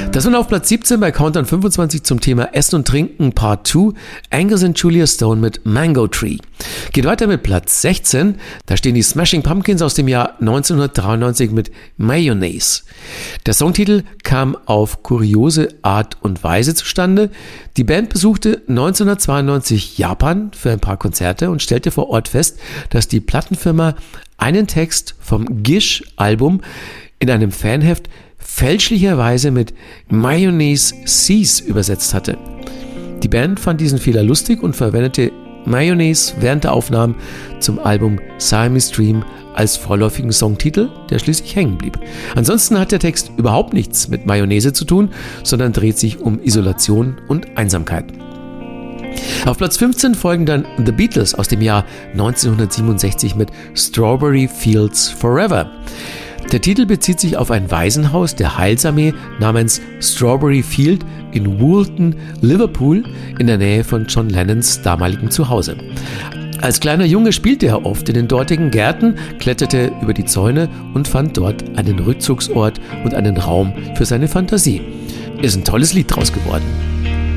Das nun auf Platz 17 bei Countdown 25 zum Thema Essen und Trinken Part 2, Angus und Julia Stone mit Mango Tree. Geht weiter mit Platz 16, da stehen die Smashing Pumpkins aus dem Jahr 1993 mit Mayonnaise. Der Songtitel kam auf kuriose Art und Weise zustande. Die Band besuchte 1992 Japan für ein paar Konzerte und stellte vor Ort fest, dass die Plattenfirma einen Text vom Gish-Album in einem Fanheft fälschlicherweise mit Mayonnaise Seas übersetzt hatte. Die Band fand diesen Fehler lustig und verwendete Mayonnaise während der Aufnahmen zum Album Siamese Dream als vorläufigen Songtitel, der schließlich hängen blieb. Ansonsten hat der Text überhaupt nichts mit Mayonnaise zu tun, sondern dreht sich um Isolation und Einsamkeit. Auf Platz 15 folgen dann The Beatles aus dem Jahr 1967 mit Strawberry Fields Forever. Der Titel bezieht sich auf ein Waisenhaus der Heilsarmee namens Strawberry Field in Woolton, Liverpool, in der Nähe von John Lennons damaligem Zuhause. Als kleiner Junge spielte er oft in den dortigen Gärten, kletterte über die Zäune und fand dort einen Rückzugsort und einen Raum für seine Fantasie. Ist ein tolles Lied draus geworden.